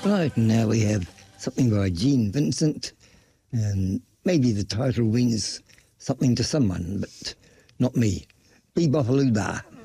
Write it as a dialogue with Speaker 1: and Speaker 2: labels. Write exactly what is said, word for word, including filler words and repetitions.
Speaker 1: Right, now we have something by Gene Vincent, and maybe the title means something to someone, but not me. Be Bopalooba.